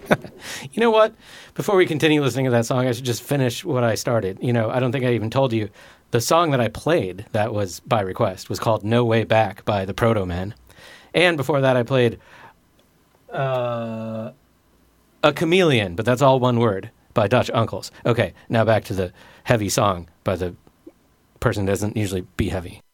You know what? Before we continue listening to that song, I should just finish what I started. I don't think I even told you. The song that I played that was by request was called No Way Back by the Proto Men. And before that, I played A Chameleon, but that's all one word, by Dutch Uncles. Okay, now back to the heavy song by the person who doesn't usually be heavy.